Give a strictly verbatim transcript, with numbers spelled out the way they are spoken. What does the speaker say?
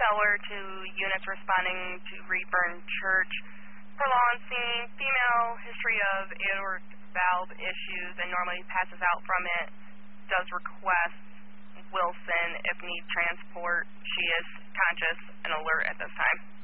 Feller to units responding to Reedburn Church. Prolonged scene, female, history of aortic valve issues and normally passes out from it. Does request Wilson if need transport. She is conscious and alert at this time.